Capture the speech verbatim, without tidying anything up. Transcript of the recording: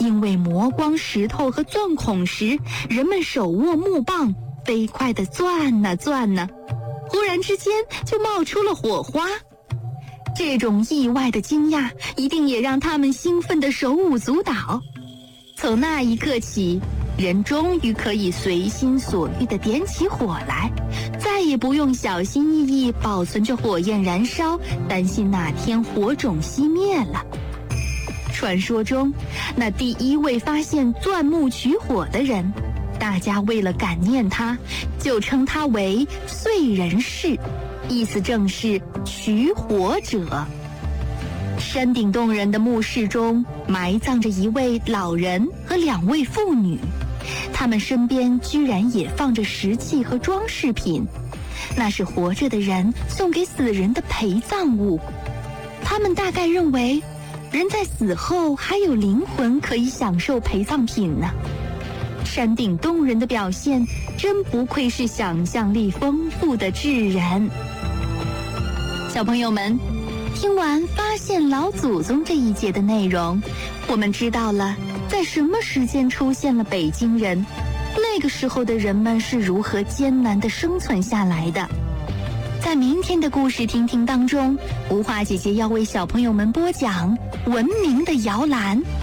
因为磨光石头和钻孔时，人们手握木棒，飞快地钻呐钻呐，忽然之间就冒出了火花。这种意外的惊讶，一定也让他们兴奋得手舞足蹈。从那一刻起，人终于可以随心所欲地点起火来，再也不用小心翼翼保存着火焰燃烧，担心哪天火种熄灭了。传说中，那第一位发现钻木取火的人，大家为了感念他，就称他为燧人氏，意思正是取火者。山顶洞人的墓室中埋葬着一位老人和两位妇女，他们身边居然也放着石器和装饰品，那是活着的人送给死人的陪葬物。他们大概认为，人在死后还有灵魂可以享受陪葬品呢。山顶洞人的表现真不愧是想象力丰富的智人。小朋友们，听完发现老祖宗这一节的内容，我们知道了在什么时间出现了北京人，那个时候的人们是如何艰难地生存下来的。在明天的故事听听当中，吴华姐姐要为小朋友们播讲文明的摇篮。